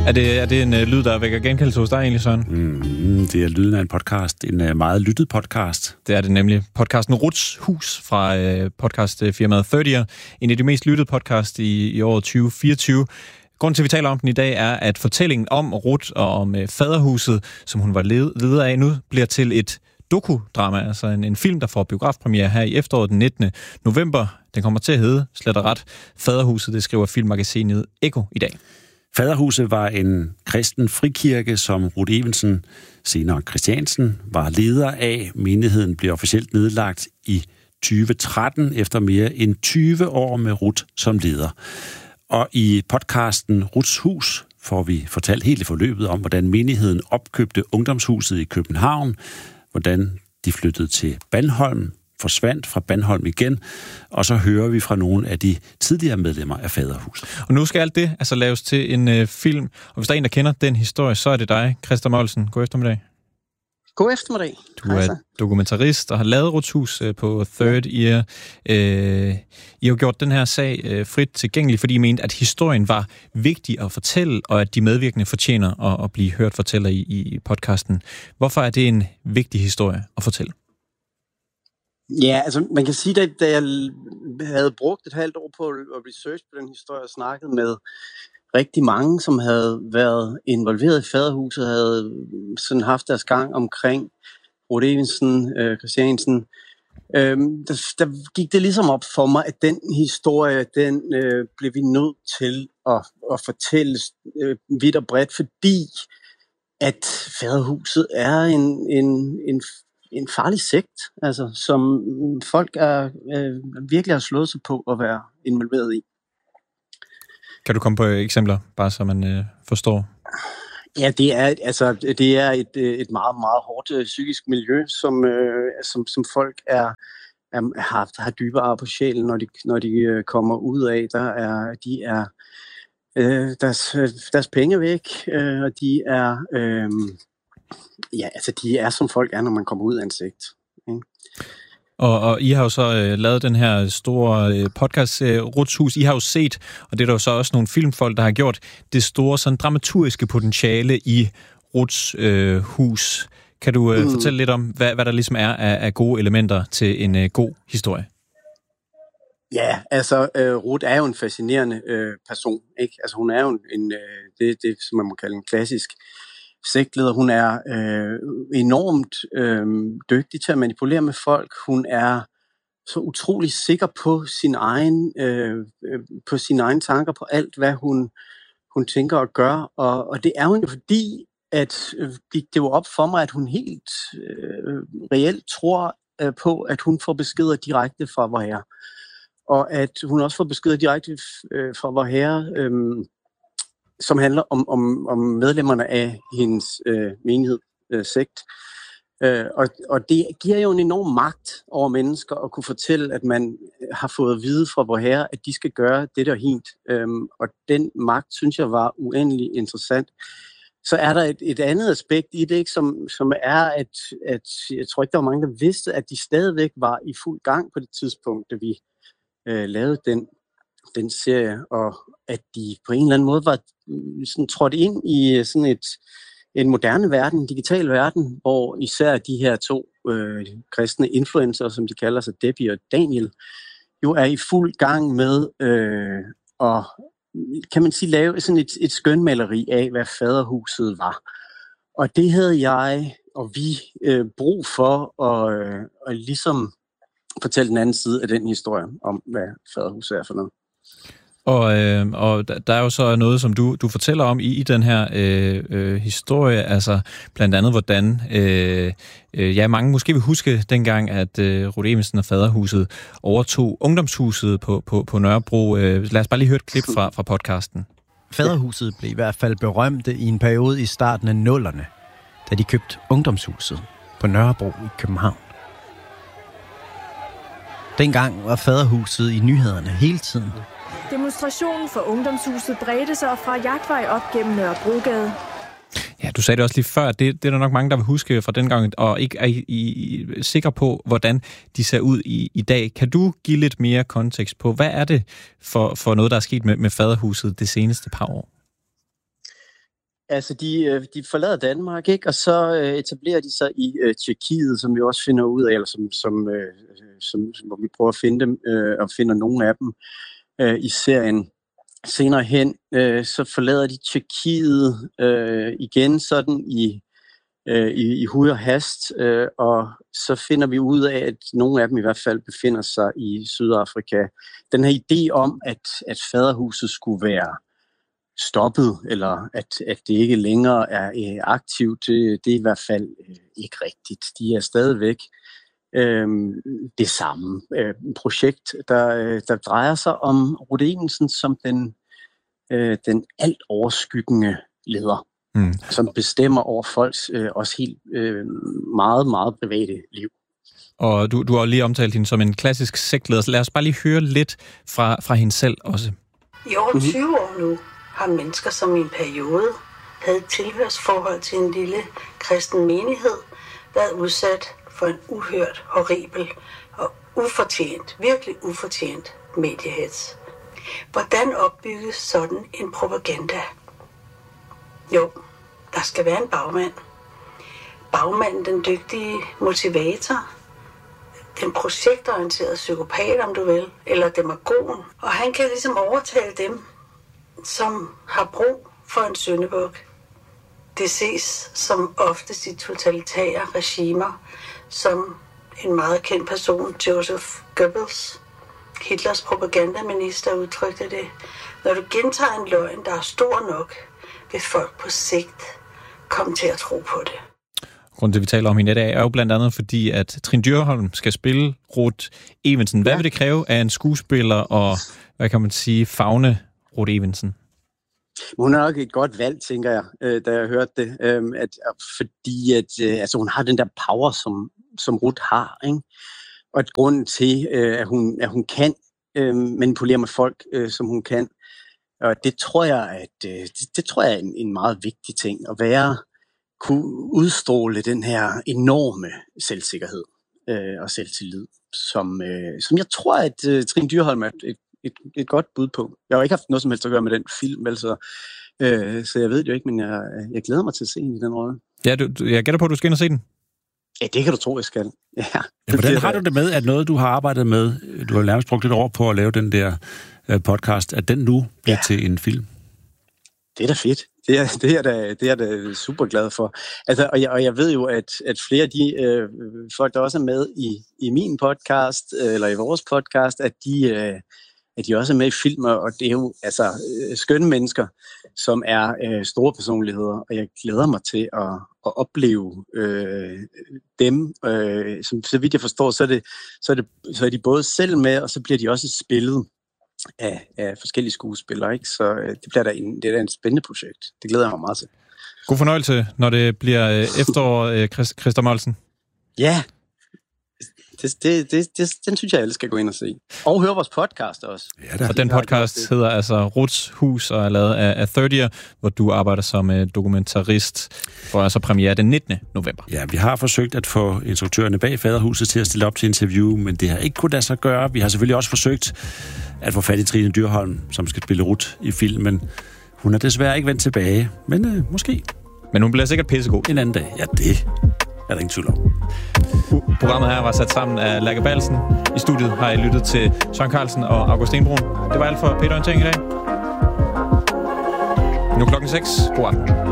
Er det en lyd, der vækker genkendelse hos dig egentlig, Søren? Det er lyden af en podcast, en meget lyttet podcast. Det er det nemlig. Podcasten Ruths Hus fra podcastfirmaet 30'er. En af de mest lyttede podcast i året 2024. Grunden til, at vi taler om den i dag, er, at fortællingen om Ruth og om faderhuset, som hun var leder af nu, bliver til et dokudrama, altså en film, der får biografpremiere her i efteråret den 19. november. Den kommer til at hedde, slet og ret, Faderhuset. Det skriver filmmagasinet Ekko i dag. Faderhuset var en kristen frikirke, som Ruth Evensen, senere Christiansen, var leder af. Menigheden blev officielt nedlagt i 2013 efter mere end 20 år med Ruth som leder. Og i podcasten Ruths Hus får vi fortalt hele forløbet om, hvordan menigheden opkøbte ungdomshuset i København, hvordan de flyttede til Bandholm, forsvandt fra Bandholm igen, og så hører vi fra nogle af de tidligere medlemmer af Faderhuset. Og nu skal alt det altså laves til en film, og hvis der er en, der kender den historie, så er det dig, Christa Moulsen. God eftermiddag. God eftermiddag. Du er dokumentarist og har lavet Ruths Hus på 30'er. I har gjort den her sag frit tilgængelig, fordi I mente, at historien var vigtig at fortælle, og at de medvirkende fortjener at blive hørt fortæller i podcasten. Hvorfor er det en vigtig historie at fortælle? Ja, altså man kan sige, at da jeg havde brugt et halvt år på at research på den historie og snakket med rigtig mange, som havde været involveret i Faderhuset, havde sådan haft deres gang omkring Ruth Evensen, Christiansen. Der gik det ligesom op for mig, at den historie, den blev vi nødt til at fortælle vidt og bredt, fordi at Faderhuset er en farlig sekt, altså, som folk virkelig har slået sig på at være involveret i. Kan du komme på eksempler, bare så man forstår? Ja, det er et meget, meget hårdt psykisk miljø, som folk har dybere ar på sjælen, når de kommer ud af. Deres penge væk, og de er som folk er, når man kommer ud af en sekt. Ikke? Og I har jo så lavet den her store podcast, Ruths Hus. I har jo set, og det er der jo så også nogle filmfolk, der har gjort, det store sådan dramaturgiske potentiale i Ruths Hus. Kan du fortælle lidt om, hvad der ligesom er af gode elementer til en god historie? Ja, altså Ruth er jo en fascinerende person, ikke? Altså hun er jo det som man må kalde en klassisk sektleder. Hun er enormt dygtig til at manipulere med folk. Hun er så utrolig sikker på sine egne tanker, på alt, hvad hun tænker og gør. Og det er hun jo fordi, at det var op for mig, at hun helt reelt tror på, at hun får beskeder direkte fra Vorherre. Og at hun også får beskeder direkte fra Vorherre, som handler om medlemmerne af hendes menighed, sekt. Og det giver jo en enorm magt over mennesker at kunne fortælle, at man har fået at vide fra Vorherre, at de skal gøre det der hint. Og den magt, synes jeg, var uendelig interessant. Så er der et andet aspekt i det, ikke, som er, at jeg tror ikke, der var mange, der vidste, at de stadigvæk var i fuld gang på det tidspunkt, da vi lavede den serie, og at de på en eller anden måde var sådan trådt ind i sådan en moderne verden, en digital verden, hvor især de her to kristne influencer, som de kalder sig, Debbie og Daniel, jo er i fuld gang med at, kan man sige, lave sådan et skønmaleri af, hvad Faderhuset var. Og det havde jeg og vi brug for at ligesom fortælle den anden side af den historie om, hvad Faderhuset er for noget. Og der er jo så noget, som du fortæller om i den her historie, altså blandt andet, hvordan mange måske vil huske dengang, at Ruth Evensen og Faderhuset overtog ungdomshuset på Nørrebro. Lad os bare lige høre et klip fra podcasten. Faderhuset blev i hvert fald berømte i en periode i starten af 00'erne, da de købte ungdomshuset på Nørrebro i København. Dengang var Faderhuset i nyhederne hele tiden. Demonstrationen for ungdomshuset bredte sig fra Jagtvej op gennem Nørrebrogade. Ja, du sagde det også lige før, det er der nok mange, der vil huske fra dengang, og ikke er sikre på, hvordan de ser ud i dag. Kan du give lidt mere kontekst på, hvad er det for noget, der er sket med Faderhuset det seneste par år? Altså, de forlader Danmark, ikke? Og så etablerer de sig i Tjekkiet, som vi også finder ud af, eller hvor vi prøver at finde dem, og finder nogle af dem i serien. Senere hen, så forlader de Tjekkiet igen sådan i hud og hast, og så finder vi ud af, at nogle af dem i hvert fald befinder sig i Sydafrika. Den her idé om, at faderhuset skulle være stoppet, eller at det ikke længere er aktivt, det er i hvert fald ikke rigtigt. De er stadigvæk det samme projekt, der drejer sig om Ruth Evensen som den alt overskyggende leder, som bestemmer over folks også helt meget, meget private liv. Og du har lige omtalt hende som en klassisk sektleder, så lad os bare lige høre lidt fra hende selv også. I over 20 år nu har mennesker, som i en periode havde et tilhørsforhold til en lille kristen menighed, været udsat for en uhørt, horribel og virkelig ufortjent mediehets. Hvordan opbygges sådan en propaganda? Jo, der skal være en bagmand. Bagmanden, den dygtige motivator, den projektorienterede psykopat, om du vil, eller demagogen. Og han kan ligesom overtale dem, som har brug for en syndebuk. Det ses som oftest i totalitære regimer, som en meget kendt person, Joseph Goebbels, Hitlers propagandaminister, udtrykte det. Når du gentager en løgn, der er stor nok, vil folk på sigt komme til at tro på det. Grunden til, at vi taler om hende i dag, er jo blandt andet fordi, at Trine Dyrholm skal spille Ruth Evensen. Hvad vil det kræve af en skuespiller og, hvad kan man sige, favne Ruth Evensen? Hun er nok et godt valg, tænker jeg, da jeg hørte det. Fordi hun har den der power, som Ruth har, ikke? Og et grund til, at hun kan manipulere med folk, som hun kan. Og det tror jeg, er en meget vigtig ting, at kunne udstråle den her enorme selvsikkerhed og selvtillid, som jeg tror, at Trine Dyrholm er et godt bud på. Jeg har ikke haft noget som helst at gøre med den film, altså, så jeg ved det jo ikke, men jeg glæder mig til at se hende i den rolle. Ja, jeg gætter på, at du skal ind og se den. Ja, det kan du tro, jeg skal. Ja. Hvordan har du det med, at noget, du har arbejdet med, du har nærmest brugt lidt over på at lave den der podcast, at den nu bliver til en film? Det er da fedt. Det er da super glad for. Altså, og jeg ved jo, at flere af de folk, der også er med i min podcast, eller i vores podcast, at de også er med i filmer, og det er jo altså skønne mennesker, som er store personligheder, og jeg glæder mig til at opleve dem. Som, så vidt jeg forstår, så er de både selv med, og så bliver de også spillet af forskellige skuespillere, ikke? Så det er da en spændende projekt. Det glæder jeg mig meget til. God fornøjelse, når det bliver efterår, Christa Moldsen. Ja, den synes jeg, alle skal gå ind og se. Og høre vores podcast også. Ja, og den podcast hedder altså Ruths Hus og er lavet af 30'er, hvor du arbejder som dokumentarist for altså premiere den 19. november. Ja, vi har forsøgt at få instruktørerne bag Faderhuset til at stille op til interview, men det har ikke kunnet lade sig gøre. Vi har selvfølgelig også forsøgt at få fat i Trine Dyrholm, som skal spille Ruth i filmen. Hun er desværre ikke vendt tilbage, men måske. Men hun bliver sikkert pissegod. En anden dag. Ja, det er der ingen tvivl om. Programmet her var sat sammen af Lærke Balsen. I studiet har I lyttet til Søren Carlsen og August Stenbrun. Det var alt for Peter Orientering i dag. Nu klokken 6. God aften.